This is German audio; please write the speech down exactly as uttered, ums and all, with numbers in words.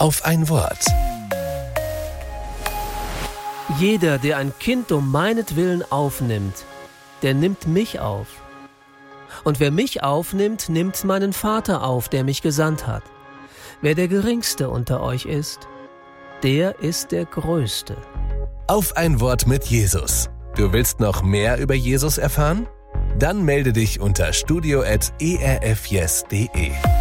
auf ein Wort. Jeder, der ein Kind um meinetwillen aufnimmt, der nimmt mich auf. Und wer mich aufnimmt, nimmt meinen Vater auf, der mich gesandt hat. Wer der Geringste unter euch ist, der ist der Größte. Auf ein Wort mit Jesus. Du willst noch mehr über Jesus erfahren? Dann melde dich unter studio at e r f yes punkt de.